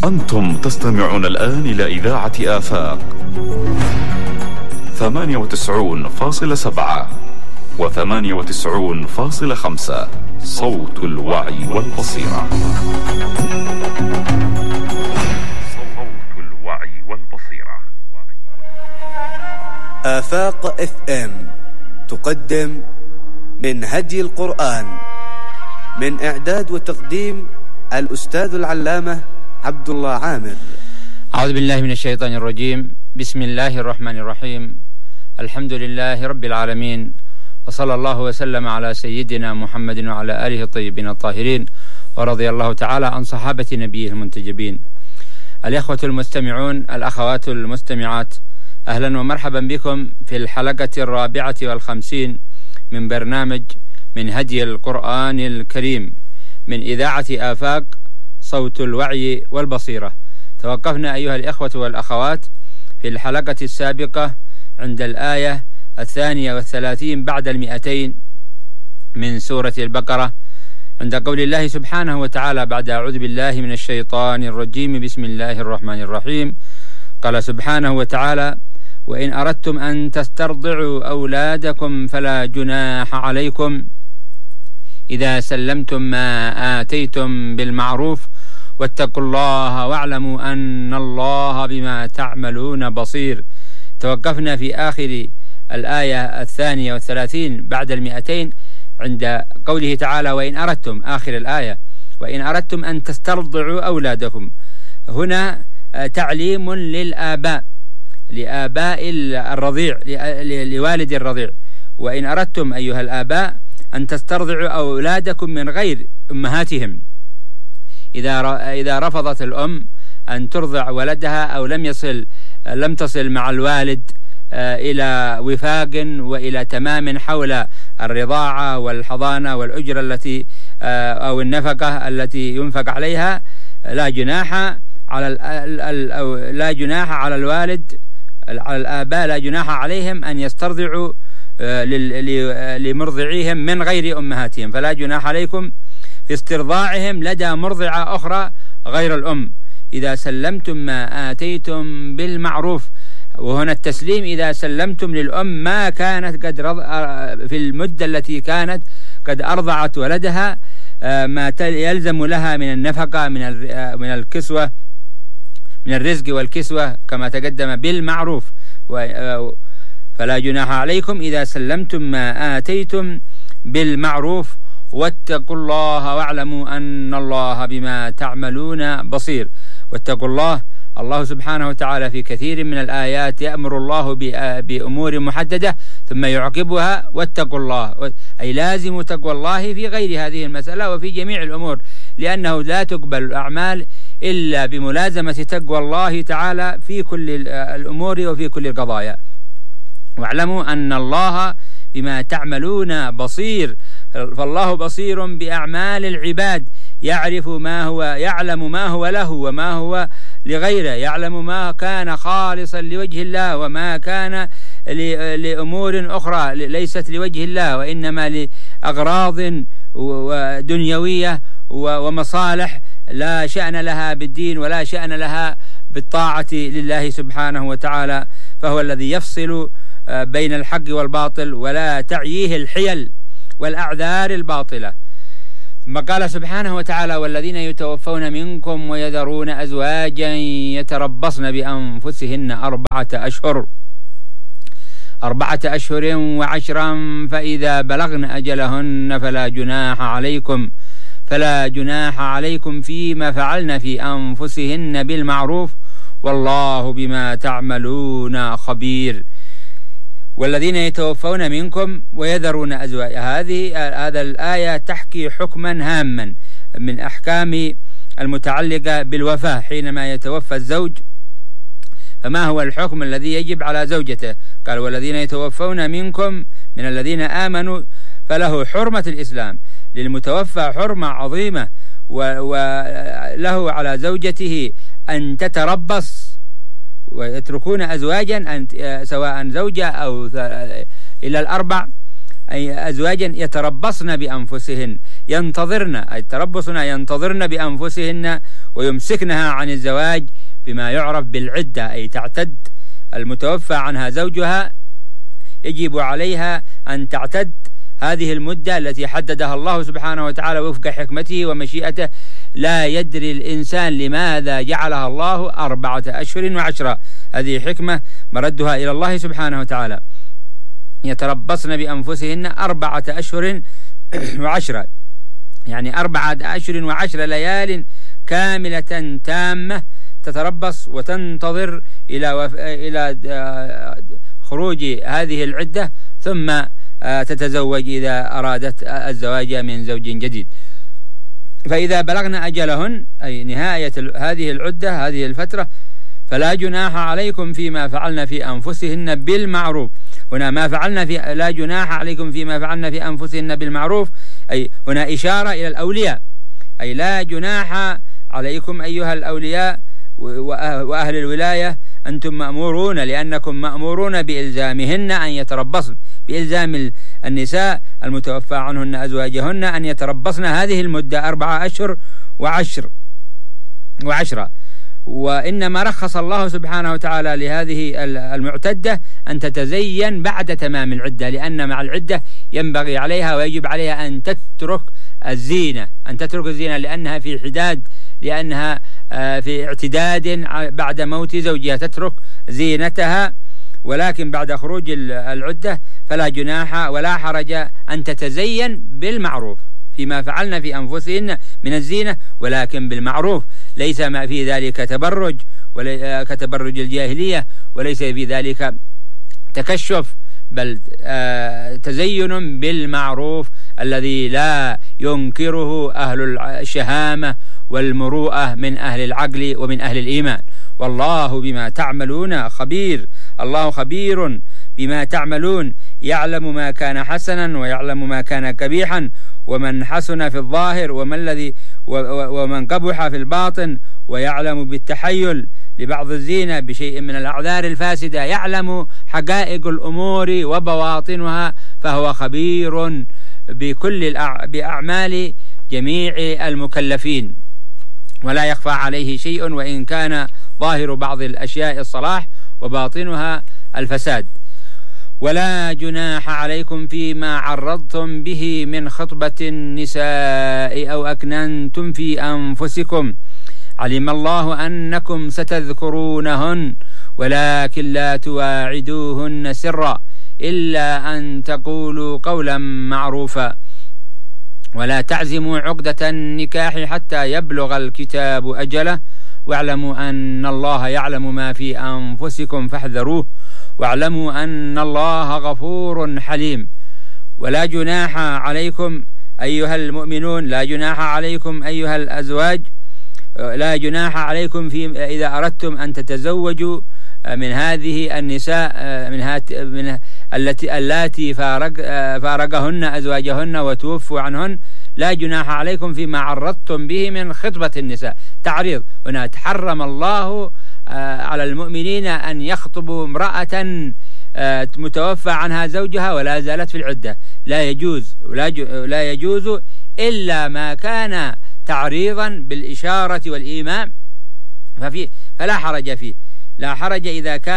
أنتم تستمعون الآن إلى إذاعة آفاق 98.7 و98.5 صوت الوعي والبصيرة. صوت الوعي والبصيرة. آفاق FM تقدم من هدي القرآن، من إعداد وتقديم الأستاذ العلامة عبد الله عامر. أعوذ بالله من الشيطان الرجيم. بسم الله الرحمن الرحيم. الحمد لله رب العالمين، وصلى الله وسلم على سيدنا محمد وعلى آله الطيبين الطاهرين، ورضي الله تعالى عن صحابة نبيه المنتجبين. الإخوة المستمعون، الأخوات المستمعات، أهلا ومرحبا بكم في الحلقة 54 من برنامج من هدي القرآن الكريم من إذاعة آفاق صوت الوعي والبصيرة. توقفنا أيها الإخوة والأخوات في الحلقة السابقة عند الآية 32 بعد 200 من سورة البقرة، عند قول الله سبحانه وتعالى بعد أعوذ بالله من الشيطان الرجيم بسم الله الرحمن الرحيم. قال سبحانه وتعالى: وإن أردتم أن تسترضعوا أولادكم فلا جناح عليكم إذا سلمتم ما آتيتم بالمعروف واتقوا الله واعلموا أن الله بما تعملون بصير. توقفنا في آخر الآية 32 بعد 200 عند قوله تعالى: وإن أردتم، آخر الآية، وإن أردتم أن تسترضعوا أولادكم. هنا تعليم للآباء، لآباء الرضيع، لوالد الرضيع. وإن أردتم أيها الآباء أن تسترضعوا أولادكم من غير أمهاتهم، إذا رفضت الأم أن ترضع ولدها أو لم تصل مع الوالد إلى وفاق وإلى تمام حول الرضاعة والحضانة والأجرة التي أو النفقة التي ينفق عليها، لا جناح على الوالد، على الآباء لا جناح عليهم أن يسترضعوا لمرضعيهم من غير أمهاتهم، فلا جناح عليكم في استرضاعهم لدى مرضعة أخرى غير الأم إذا سلمتم ما آتيتم بالمعروف. وهنا التسليم إذا سلمتم للأم ما كانت قد في المدة التي كانت قد أرضعت ولدها ما يلزم لها من النفقة، من الكسوة، من الرزق والكسوة كما تقدم بالمعروف. فلا جناح عليكم إذا سلمتم ما آتيتم بالمعروف واتقوا الله واعلموا أن الله بما تعملون بصير. واتقوا الله سبحانه وتعالى في كثير من الآيات يأمر الله بأمور محددة ثم يعقبها واتقوا الله، أي لازم تقوى الله في غير هذه المسألة وفي جميع الأمور، لأنه لا تقبل الأعمال إلا بملازمة تقوى الله تعالى في كل الأمور وفي كل القضايا. واعلموا أن الله بما تعملون بصير، فالله بصير بأعمال العباد، يعلم ما هو له وما هو لغيره، يعلم ما كان خالصا لوجه الله وما كان لأمور أخرى ليست لوجه الله وإنما لأغراض دنيوية ومصالح لا شأن لها بالدين ولا شأن لها بالطاعة لله سبحانه وتعالى. فهو الذي يفصل بين الحق والباطل ولا تعييه الحيل والأعذار الباطلة. ثم قال سبحانه وتعالى: والذين يتوفون منكم ويذرون أزواجا يتربصن بأنفسهن 4 أشهر و10 فإذا بلغن أجلهن فلا جناح عليكم فيما فعلن في أنفسهن بالمعروف والله بما تعملون خبير. والذين يتوفون منكم ويذرون أزواج، هذا الآية تحكي حكما هاما من أحكام المتعلقة بالوفاة. حينما يتوفى الزوج فما هو الحكم الذي يجب على زوجته؟ قال: والذين يتوفون منكم من الذين آمنوا فله حرمة الإسلام، للمتوفى حرمة عظيمة، وله على زوجته أن تتربص، ويتركون أزواجا سواء زوجة أو إلى 4 أي أزواجا يتربصن بأنفسهن، ينتظرن، أي تربصن ينتظرن بأنفسهن ويمسكنها عن الزواج بما يعرف بالعدة، أي تعتد. المتوفى عنها زوجها يجب عليها أن تعتد هذه المدة التي حددها الله سبحانه وتعالى وفق حكمته ومشيئته. لا يدري الإنسان لماذا جعلها الله 4 أشهر و10. هذه حكمة مردها إلى الله سبحانه وتعالى. يتربصن بأنفسهن 4 أشهر و10، يعني 4 أشهر و10 ليال كاملة تامة تتربص وتنتظر إلى خروج هذه العدة، ثم تتزوج إذا أرادت الزواج من زوج جديد. فإذا بلغن أجلهن، أي نهاية هذه العدة، هذه الفترة، فلا جناح عليكم فيما فعلن في أنفسهن بالمعروف. هنا ما فعلن لا جناح عليكم فيما فعلن في أنفسهن بالمعروف، أي هنا إشارة إلى الأولياء، أي لا جناح عليكم أيها الأولياء وأهل الولاية، أنتم مأمورون، لأنكم مأمورون بإلزامهن أن يتربصن، بإلزام النساء المتوفى عنهن أزواجهن أن يتربصن هذه المدة 4 أشهر و10. وإنما رخص الله سبحانه وتعالى لهذه المعتدة أن تتزين بعد تمام العدة، لأن مع العدة ينبغي عليها ويجب عليها أن تترك الزينة، لأنها في حداد، لأنها في اعتداد بعد موت زوجها، تترك زينتها. ولكن بعد خروج العدة فلا جناح ولا حرج أن تتزين بالمعروف فيما فعلن في أنفسهن من الزينة، ولكن بالمعروف، ليس ما في ذلك تبرج كتبرج الجاهلية، وليس في ذلك تكشف، بل تزين بالمعروف الذي لا ينكره أهل الشهامة والمروءة من أهل العقل ومن أهل الإيمان. والله بما تعملون خبير. الله خبير بما تعملون، يعلم ما كان حسنا ويعلم ما كان قبيحا، ومن حسن في الظاهر ومن قبح في الباطن، ويعلم بالتحيل لبعض الزينة بشيء من الأعذار الفاسدة، يعلم حقائق الأمور وبواطنها، فهو خبير بأعمال جميع المكلفين، ولا يخفى عليه شيء، وإن كان ظاهر بعض الأشياء الصلاح وباطنها الفساد. ولا جناح عليكم فيما عرضتم به من خطبة النساء أو أكننتم في أنفسكم، علم الله أنكم ستذكرونهن ولكن لا تواعدوهن سرا إلا أن تقولوا قولا معروفا، ولا تعزموا عقدة النكاح حتى يبلغ الكتاب أجله، واعلموا أن الله يعلم ما في أنفسكم فاحذروه، واعلموا أن الله غفور حليم. ولا جناح عليكم أيها المؤمنون، لا جناح عليكم أيها الأزواج، لا جناح عليكم إذا أردتم أن تتزوجوا من هذه النساء من اللاتي فارقهن أزواجهن وتوفوا عنهن، لا جناح عليكم فيما عرضتم به من خطبة النساء. تعريض هنا، تحرم الله على المؤمنين أن يخطبوا امرأة متوفى عنها زوجها ولا زالت في العدة، لا يجوز إلا ما كان تعريضا بالإشارة والإيماء، فلا حرج فيه. لا حرج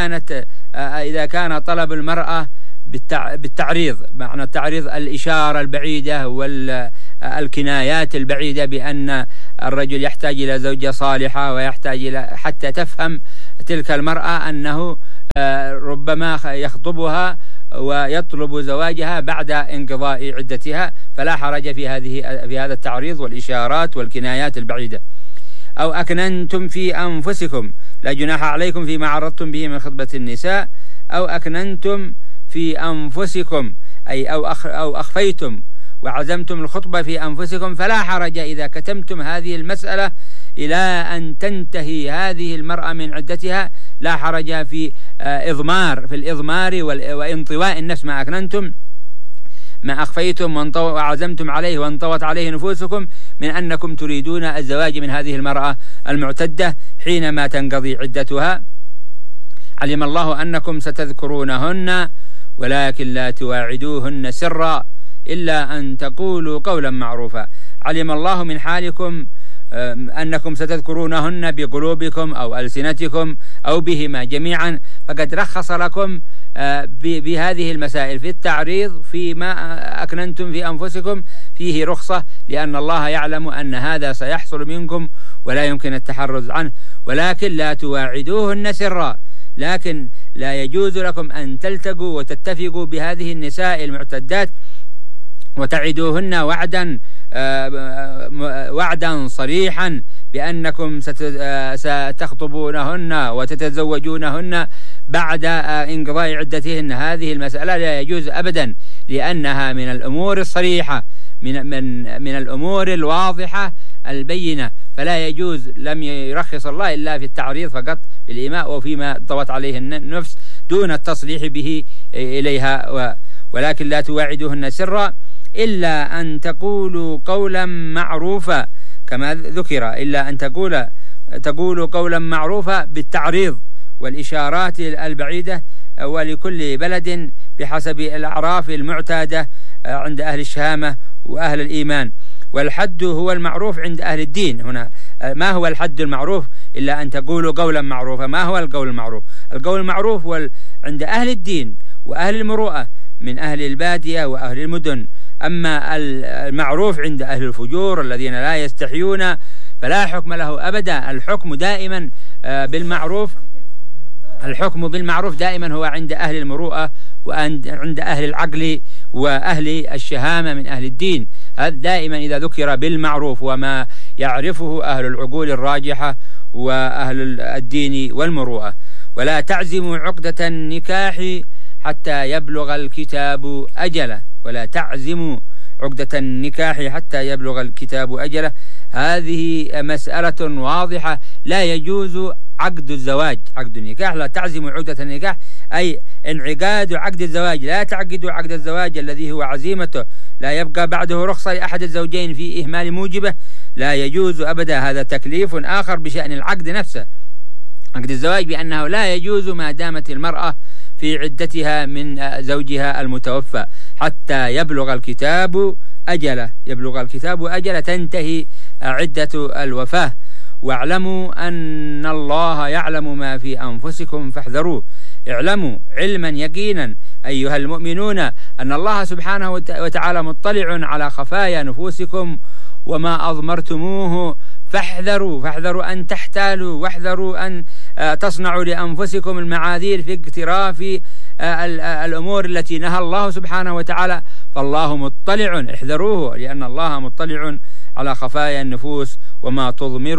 إذا كان طلب المرأة بالتعريض، معنى التعريض الإشارة البعيدة والكنايات البعيدة بأن الرجل يحتاج إلى زوجة صالحة، ويحتاج إلى حتى تفهم تلك المرأة أنه ربما يخطبها ويطلب زواجها بعد انقضاء عدتها، فلا حرج في هذا التعريض والإشارات والكنايات البعيدة. أو أكننتم في أنفسكم، لا جناح عليكم فيما عرضتم به من خطبة النساء، أو أكننتم في أنفسكم، أي أو أخفيتم وعزمتم الخطبة في أنفسكم، فلا حرج إذا كتمتم هذه المسألة إلى أن تنتهي هذه المرأة من عدتها، لا حرج في الإضمار وانطواء النفس. ما أكننتم، ما أخفيتم وعزمتم عليه وانطوت عليه نفوسكم من أنكم تريدون الزواج من هذه المرأة المعتدة حينما تنقضي عدتها. علم الله أنكم ستذكرونهن ولكن لا تواعدوهن سرا إلا أن تقولوا قولا معروفا. علم الله من حالكم أنكم ستذكرونهن بقلوبكم أو ألسنتكم أو بهما جميعا، فقد رخص لكم بهذه المسائل في التعريض فيما أكننتم في أنفسكم فيه رخصة، لأن الله يعلم أن هذا سيحصل منكم ولا يمكن التحرز عنه، ولكن لا تواعدوهن سرا. لكن لا يجوز لكم أن تلتقوا وتتفقوا بهذه النساء المعتدات وتعدوهن وعدا صريحا بأنكم ستخطبونهن وتتزوجونهن بعد انقضاء عدتهن. هذه المسألة لا يجوز أبدا، لأنها من الأمور الصريحة، من الأمور الواضحة البينة، فلا يجوز. لم يرخص الله إلا في التعريض فقط بالإيماء وفيما طوت عليه النفس دون التصريح به إليها. ولكن لا تواعدوهن سرا إلا أن تقولوا قولا معروفا كما ذكر، إلا أن تقولوا قولا معروفا بالتعريض والإشارات البعيدة، ولكل بلد بحسب الأعراف المعتادة عند أهل الشهامة وأهل الإيمان. والحد هو المعروف عند أهل الدين. هنا ما هو الحد المعروف إلا أن تقولوا قولا معروفا. ما هو القول المعروف؟ القول المعروف عند أهل الدين وأهل المروءة من أهل البادية وأهل المدن. أما المعروف عند أهل الفجور الذين لا يستحيون فلا حكم له أبدا. الحكم دائما بالمعروف، الحكم بالمعروف دائما هو عند أهل المروءة وعند أهل العقل وأهل الشهامة من أهل الدين. هذا دائما إذا ذكر بالمعروف وما يعرفه أهل العقول الراجحة وأهل الدين والمروءة. ولا تعزموا عقدة النكاح حتى يبلغ الكتاب أجله. ولا تعزموا عقدة النكاح حتى يبلغ الكتاب أجله. هذه مسألة واضحة. لا يجوز عقد الزواج، عقد النكاح. لا تعزموا عقدة النكاح أي انعقاد عقد الزواج. لا تعقدوا عقد الزواج الذي هو عزيمته، لا يبقى بعده رخصة لأحد الزوجين في إهمال موجبه. لا يجوز أبدا. هذا تكليف آخر بشأن العقد نفسه، عقد الزواج، بأنه لا يجوز ما دامت المرأة في عدتها من زوجها المتوفى حتى يبلغ الكتاب أجله. يبلغ الكتاب أجله تنتهي عدة الوفاة. واعلموا أن الله يعلم ما في أنفسكم فاحذروه. اعلموا علما يقينا أيها المؤمنون أن الله سبحانه وتعالى مطلع على خفايا نفوسكم وما أضمرتموه، فاحذروا أن تحتالوا، واحذروا أن تصنعوا لأنفسكم المعاذير في اقتراف الأمور التي نهى الله سبحانه وتعالى. فالله مطلع، احذروه، لأن الله مطلع على خفايا النفوس وما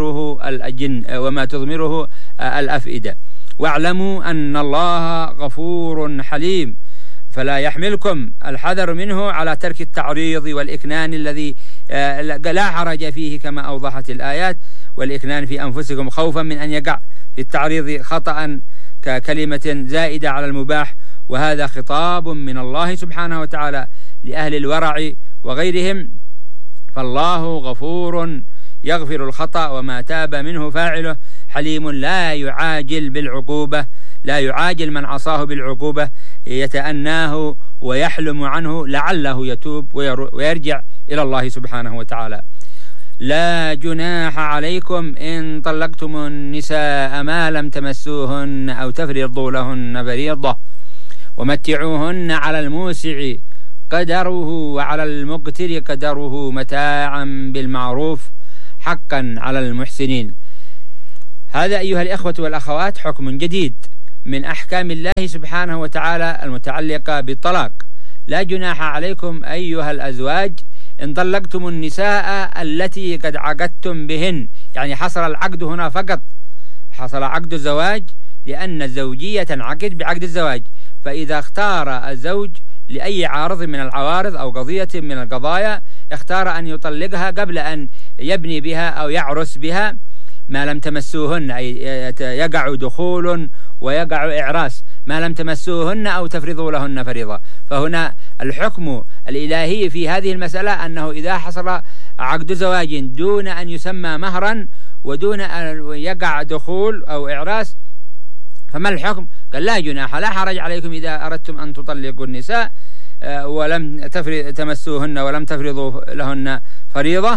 تضمره الأفئدة. واعلموا أن الله غفور حليم، فلا يحملكم الحذر منه على ترك التعريض والإكنان الذي لا حرج فيه كما أوضحت الآيات، والإكنان في أنفسكم خوفا من أن يقع في التعريض خطأ ككلمة زائدة على المباح. وهذا خطاب من الله سبحانه وتعالى لأهل الورع وغيرهم. فالله غفور يغفر الخطأ وما تاب منه فاعله، حليم لا يعاجل بالعقوبة، لا يعاجل من عصاه بالعقوبة، يتأناه ويحلم عنه لعله يتوب ويرجع إلى الله سبحانه وتعالى. لا جناح عليكم إن طلقتم النساء ما لم تمسوهن أو تفرضوا لهن فريضة ومتعوهن على الموسع قدره وعلى المقتر قدره متاعا بالمعروف حقا على المحسنين. هذا أيها الإخوة والأخوات حكم جديد من أحكام الله سبحانه وتعالى المتعلقة بالطلاق. لا جناح عليكم أيها الأزواج إن طلقتم النساء التي قد عقدتم بهن، يعني حصل العقد هنا فقط، حصل عقد الزواج، لأن الزوجية تنعقد بعقد الزواج. فإذا اختار الزوج لأي عارض من العوارض أو قضية من القضايا اختار أن يطلقها قبل أن يبني بها أو يعرس بها ما لم تمسوهن، أي يقع دخول ويقع إعراس، ما لم تمسوهن أو تفرضوا لهن فريضة. فهنا الحكم الإلهي في هذه المسألة أنه إذا حصل عقد زواج دون أن يسمى مهرا ودون أن يقع دخول أو إعراس فما الحكم؟ قال لا جناح، لا حرج عليكم إذا أردتم أن تطلقوا النساء ولم تمسوهن ولم تفرضوا لهن فريضة،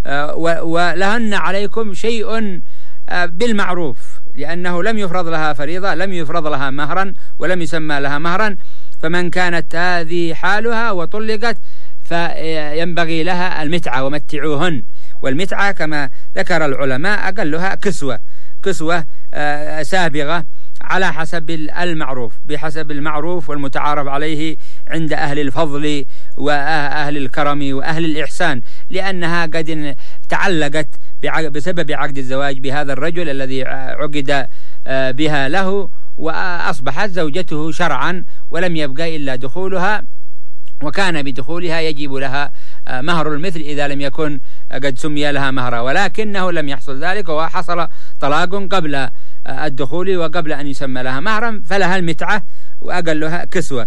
ولهن عليكم شيء بالمعروف، لأنه لم يفرض لها فريضة، لم يفرض لها مهرا ولم يسمى لها مهرا. فمن كانت هذه حالها وطلقت فينبغي لها المتعة، ومتعوهن. والمتعة كما ذكر العلماء أقلها كسوة سابغة على حسب المعروف، بحسب المعروف والمتعارف عليه عند أهل الفضل وأهل الكرم وأهل الإحسان، لأنها قد تعلقت بسبب عقد الزواج بهذا الرجل الذي عقد بها له، وأصبحت زوجته شرعا، ولم يبقى إلا دخولها، وكان بدخولها يجب لها مهر المثل إذا لم يكن قد سمي لها مهرا، ولكنه لم يحصل ذلك، وحصل طلاق قبل الدخول وقبل أن يسمى لها مهرا، فلها المتعة وأقلها كسوة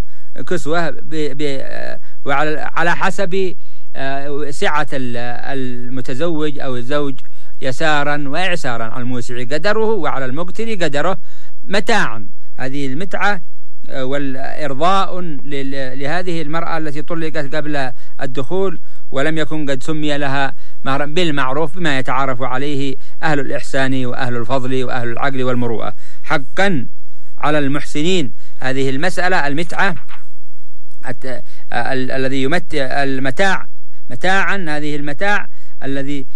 وعلى حسب سعة المتزوج أو الزوج يسارا وإعسارا، على الموسع قدره وعلى المقتر قدره متاعا. هذه المتعة والإرضاء لهذه المرأة التي طلقت قبل الدخول ولم يكن قد سمي لها مهرا بالمعروف بما يتعارف عليه أهل الإحسان وأهل الفضل وأهل العقل والمروءة. حقا على المحسنين هذه المسألة، المتعة الذي يمتع المتاع متاعا، هذه المتاع الذي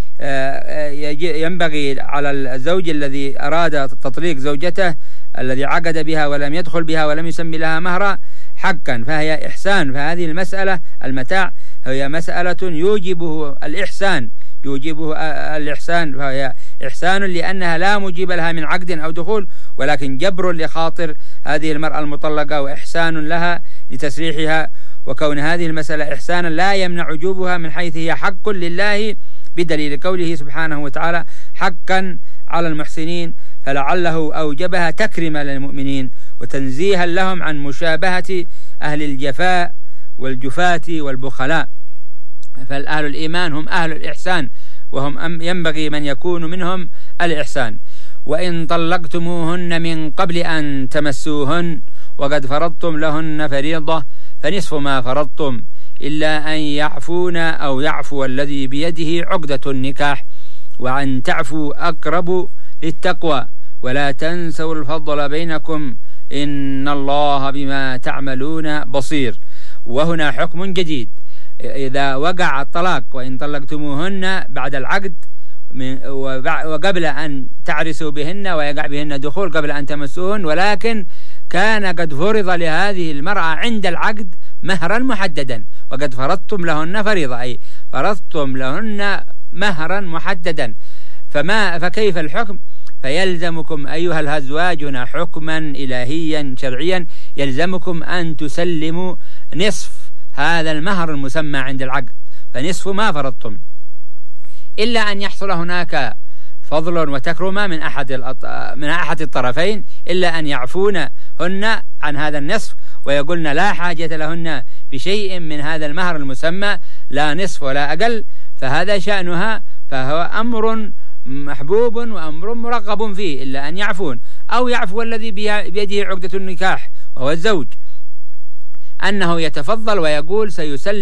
ينبغي على الزوج الذي أراد تطليق زوجته الذي عقد بها ولم يدخل بها ولم يسمي لها مهرا حقا، فهي إحسان. فهذه المسألة المتاع هي مسألة يوجبه الإحسان، فهي إحسان لأنها لا مجيب لها من عقد أو دخول، ولكن جبر لخاطر هذه المرأة المطلقة وإحسان لها لتسريحها. وكون هذه المسألة إحسانا لا يمنع وجوبها من حيث هي حق لله، بدليل قوله سبحانه وتعالى حقا على المحسنين، فلعله أوجبها تكريما للمؤمنين وتنزيها لهم عن مشابهة أهل الجفاء والجفاة والبخلاء. فالأهل الإيمان هم أهل الإحسان، وهم ينبغي من يكون منهم الإحسان. وإن طلقتموهن من قبل أن تمسوهن وقد فرضتم لهن فريضة فنصف ما فرضتم إلا أن يعفون أو يعفو الذي بيده عقدة النكاح، وأن تعفوا أقرب للتقوى، ولا تنسوا الفضل بينكم إن الله بما تعملون بصير. وهنا حكم جديد: إذا وقع الطلاق وإن طلقتموهن بعد العقد وقبل أن تعرسوا بهن ويقع بهن دخول قبل أن تمسوهن، ولكن كان قد فرض لهذه المرأة عند العقد مهرا محددا، وقد فرضتم لهن فريضة، أي فرضتم لهن مهرا محددا، فكيف الحكم؟ فيلزمكم أيها الأزواج هنا حكما إلهيا شرعيا، يلزمكم أن تسلموا نصف هذا المهر المسمى عند العقد، فنصف ما فرضتم، إلا أن يحصل هناك فضل وتكرمة من أحد الطرفين، إلا أن يعفون هن عن هذا النصف ويقولن لا حاجة لهن بشيء من هذا المهر المسمى، لا نصف ولا أقل، فهذا شأنها، فهو أمر محبوب وأمر مرغب فيه، إلا أن يعفون، أو يعفو الذي بيده عقدة النكاح وهو الزوج، أنه يتفضل ويقول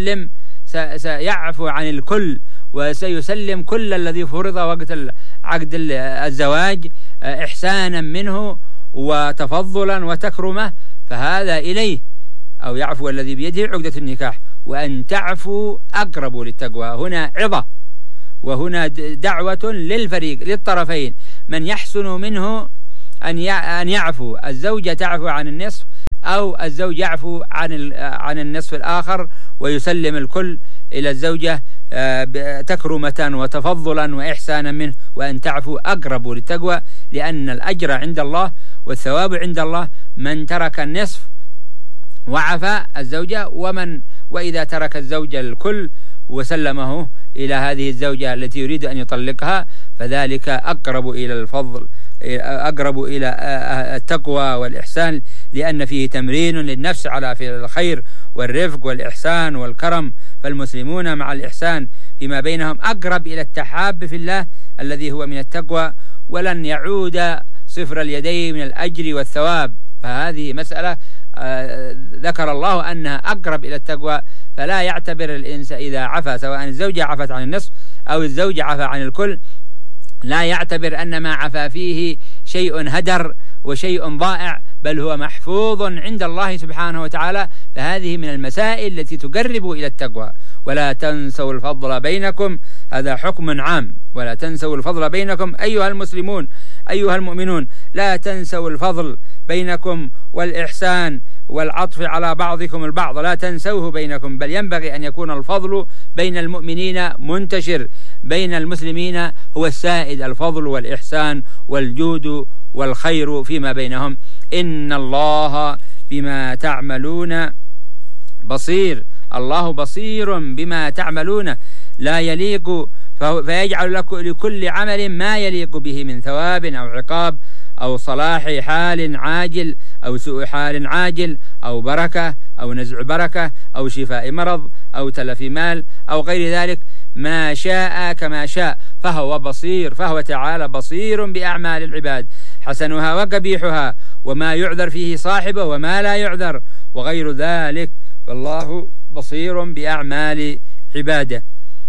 سيعفو عن الكل وسيسلم كل الذي فرض وقت عقد الزواج إحسانا منه وتفضلا وتكرمة، فهذا إليه. أو يعفو الذي بيده عقدة النكاح، وأن تعفو أقرب للتقوى. هنا عظة، وهنا دعوة للفريق للطرفين، من يحسن منه أن يعفو، الزوجة تعفو عن النصف أو الزوج يعفو عن النصف الآخر ويسلم الكل إلى الزوجة تكرمة وتفضلا وإحسانا منه. وأن تعفو أقرب للتقوى، لأن الأجر عند الله والثواب عند الله من ترك النصف وعفى الزوجة، وإذا ترك الزوجة الكل وسلمه إلى هذه الزوجة التي يريد أن يطلقها، فذلك أقرب إلى الفضل، أقرب إلى التقوى والإحسان، لأن فيه تمرين للنفس على فعل الخير والرفق والإحسان والكرم. فالمسلمون مع الإحسان فيما بينهم أقرب إلى التحاب في الله الذي هو من التقوى، ولن يعود صفر اليدين من الأجر والثواب. فهذه مسألة ذكر الله أنها أقرب إلى التقوى، فلا يعتبر الإنسان إذا عفى، سواء الزوجة عفت عن النصف أو الزوج عفى عن الكل، لا يعتبر أن ما عفى فيه شيء هدر وشيء ضائع، بل هو محفوظ عند الله سبحانه وتعالى. فهذه من المسائل التي تقرب إلى التقوى. ولا تنسوا الفضل بينكم، هذا حكم عام، ولا تنسوا الفضل بينكم أيها المسلمون أيها المؤمنون، لا تنسوا الفضل بينكم والإحسان والعطف على بعضكم البعض، لا تنسوه بينكم، بل ينبغي أن يكون الفضل بين المؤمنين منتشر، بين المسلمين هو السائد، الفضل والإحسان والجود والخير فيما بينهم. إن الله بما تعملون بصير، الله بصير بما تعملون، لا يليق فيجعل لكل عمل ما يليق به من ثواب أو عقاب أو صلاح حال عاجل أو سوء حال عاجل أو بركة أو نزع بركة أو شفاء مرض أو تلف مال أو غير ذلك، ما شاء كما شاء، فهو بصير، فهو تعالى بصير بأعمال العباد، حسنها وقبيحها، وما يعذر فيه صاحبه وما لا يعذر وغير ذلك، والله بصير بأعمال عباده.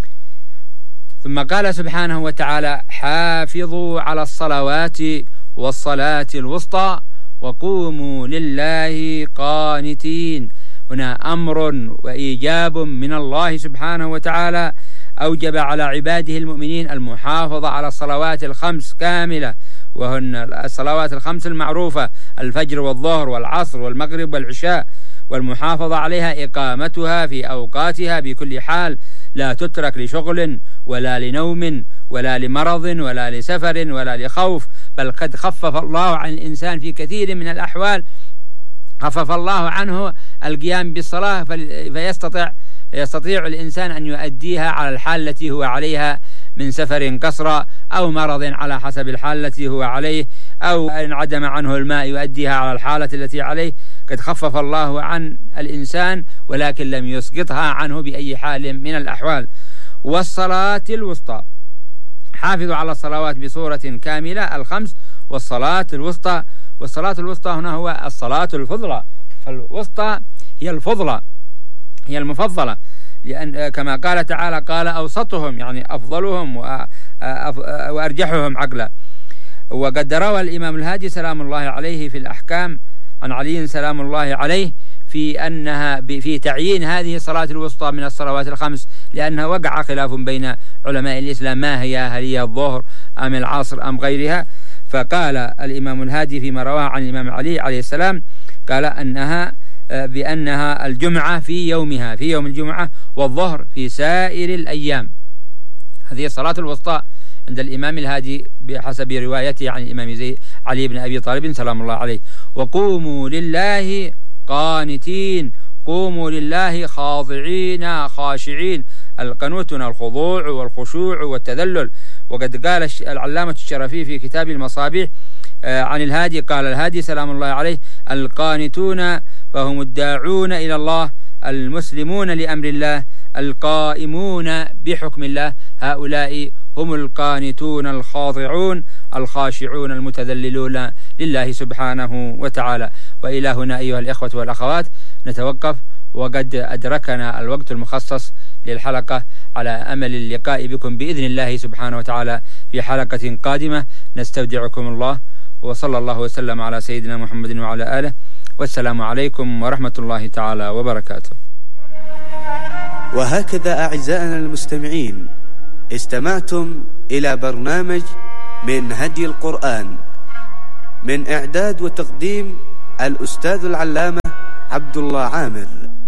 ثم قال سبحانه وتعالى: حافظوا على الصلوات والصلاة الوسطى وقوموا لله قانتين. هنا أمر وإيجاب من الله سبحانه وتعالى أوجب على عباده المؤمنين المحافظة على الصلوات الخمس كاملة، وهن الصلوات الخمس المعروفة: الفجر والظهر والعصر والمغرب والعشاء، والمحافظة عليها إقامتها في أوقاتها بكل حال، لا تترك لشغل ولا لنوم ولا لمرض ولا لسفر ولا لخوف، بل قد خفف الله عن الإنسان في كثير من الأحوال، خفف الله عنه القيام بالصلاة، فيستطيع الإنسان أن يؤديها على الحال التي هو عليها من سفر قصرا أو مرض على حسب الحال التي هو عليه، أو إن عدم عنه الماء يؤديها على الحالة التي عليه. قد خفف الله عن الإنسان ولكن لم يسقطها عنه بأي حال من الأحوال. والصلاة الوسطى، حافظوا على الصلوات بصورة كاملة الخمس، والصلاة الوسطى، والصلاة الوسطى هنا هو الصلاة الفضلى، فالوسطى هي الفضلى، هي المفضلة، لأن كما قال تعالى: قال أوسطهم، يعني أفضلهم وأرجحهم عقلا. وقد روى الإمام الهادي سلام الله عليه في الأحكام عن علي سلام الله عليه في تعيين هذه الصلاة الوسطى من الصلوات الخمس، لأنها وقع خلاف بين علماء الإسلام ما هي، هل هي الظهر أم العصر أم غيرها. فقال الإمام الهادي فيما رواه عن الإمام علي عليه السلام، قال بأنها الجمعة في يومها، في يوم الجمعة، والظهر في سائر الأيام. هذه الصلاة الوسطى عند الإمام الهادي بحسب روايته عن الإمام علي بن أبي طالب سلام الله عليه. وقوموا لله قانتين، قوموا لله خاضعين خاشعين. القنوت الخضوع والخشوع والتذلل. وقد قال العلامة الشرفي في كتاب المصابيح عن الهادي، قال الهادي سلام الله عليه: القانتون فهم الداعون إلى الله، المسلمون لأمر الله، القائمون بحكم الله، هؤلاء هم القانتون الخاضعون الخاشعون المتذللون لله سبحانه وتعالى. وإلى هنا أيها الإخوة والأخوات نتوقف، وقد أدركنا الوقت المخصص للحلقة، على أمل اللقاء بكم بإذن الله سبحانه وتعالى في حلقة قادمة. نستودعكم الله، وصلى الله وسلم على سيدنا محمد وعلى آله، والسلام عليكم ورحمة الله تعالى وبركاته. وهكذا أعزائنا المستمعين، استمعتم إلى برنامج من هدي القرآن، من إعداد وتقديم الأستاذ العلامة عبد الله عامر.